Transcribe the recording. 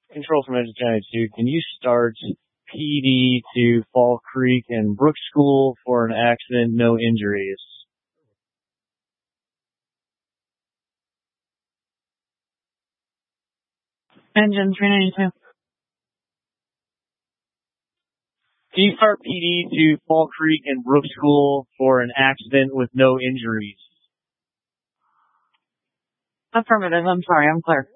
Control from Engine 92. Can you start PD to Fall Creek and Brook School for an accident, no injuries? Engine 392. Can you start PD to Fall Creek and Brook School for an accident with no injuries? Affirmative. I'm sorry. I'm clear.